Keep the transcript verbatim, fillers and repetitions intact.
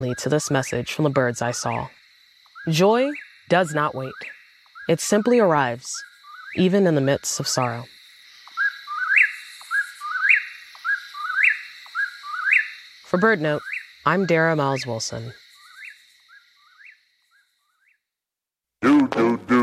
to this message from the birds I saw. Joy does not wait. It simply arrives, even in the midst of sorrow. For BirdNote, I'm Dara Miles Wilson. Do, do, do.